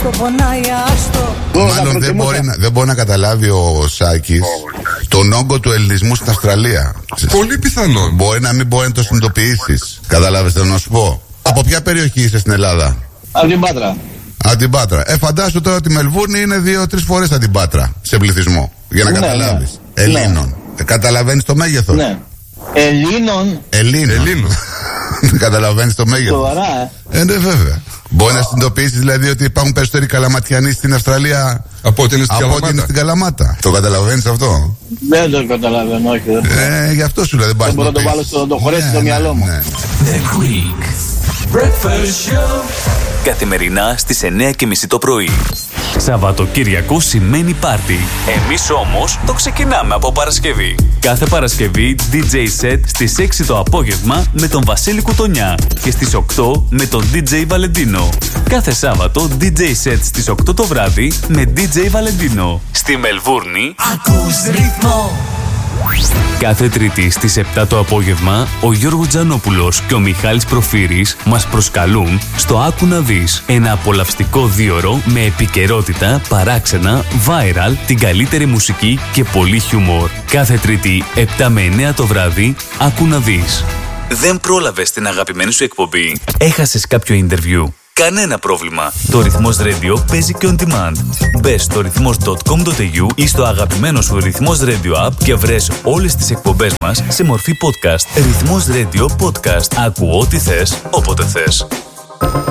άστο, πονάει άστο. Μάλλον δεν μπορεί να καταλάβει ο Σάκης τον όγκο του ελληνισμού στην Αυστραλία. Πολύ πιθανό. Μπορεί να μην μπορεί να το συνειδητοποιήσεις. Καταλάβες, θέλω να σου πω. Από ποια περιοχή είσαι στην Ελλάδα? Από την Πάτρα. Από την Πάτρα. Φαντάσου τώρα ότι η Μελβούρνη είναι 2-3 φορές από την Πάτρα σε πληθυσμό. Για να καταλάβεις. Ναι. Ελλήνων. Καταλαβαίνεις το μέγεθος? Ναι. Ελλήνων. Καταλαβαίνεις το μέγεθος? Σοβαρά, ναι, βέβαια. Μπορεί να συνειδητοποιήσεις δηλαδή ότι υπάρχουν περισσότεροι καλαματιανοί στην Αυστραλία από ό,τι είναι στην Καλαμάτα. Το καταλαβαίνεις αυτό? Δεν το καταλαβαίνω, όχι. Γι' αυτό σου λέω, δεν μπορώ να το βάλω το χωρέσει στο μυαλό μου. The Greek Breakfast Show. Καθημερινά στις 9:30 το πρωί. Σαββατοκύριακο σημαίνει πάρτι. Εμείς όμως το ξεκινάμε από Παρασκευή. Κάθε Παρασκευή DJ set στις 6 το απόγευμα με τον Βασίλη Κουτονιά και στις 8 με τον DJ Βαλεντίνο. Κάθε Σάββατο DJ set στις 8 το βράδυ με DJ Βαλεντίνο. Στη Μελβούρνη ακούς ρυθμό. Κάθε Τρίτη στις 7 το απόγευμα, ο Γιώργος Τζανόπουλος και ο Μιχάλης Προφύρης μας προσκαλούν στο Άκου να δεις. Ένα απολαυστικό δίωρο με επικαιρότητα, παράξενα, viral, την καλύτερη μουσική και πολύ χιούμορ. Κάθε Τρίτη 7 με 9 το βράδυ, Άκου να δεις. Δεν πρόλαβες την αγαπημένη σου εκπομπή? Έχασες κάποιο interview? Κανένα πρόβλημα. Το Ρυθμός Radio παίζει και on demand. Μπες στο ρυθμός.com.au ή στο αγαπημένο σου Ρυθμός Radio app και βρες όλες τις εκπομπές μας σε μορφή podcast. Ρυθμός Radio Podcast. Άκου ό,τι θες, όποτε θες.